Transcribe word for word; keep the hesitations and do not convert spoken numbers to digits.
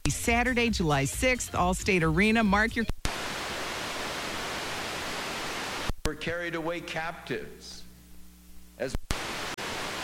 Saturday, July sixth, Allstate Arena. Mark your... We're carried away captives.